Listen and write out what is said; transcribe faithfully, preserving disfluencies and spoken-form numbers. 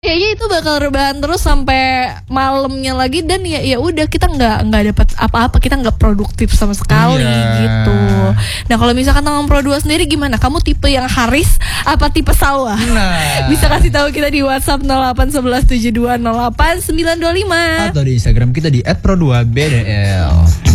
Kayaknya itu bakal rebahan terus sampai malamnya lagi dan ya ya udah kita nggak nggak dapat apa-apa, kita nggak produktif sama sekali Iya. gitu. Nah kalau misalkan tentang Pro dua sendiri gimana? Kamu tipe yang Haris apa tipe Sawah? Nah. Bisa kasih tahu kita di WhatsApp nol delapan satu satu tujuh dua nol delapan sembilan dua lima Atau di Instagram kita di et pro dua b d l.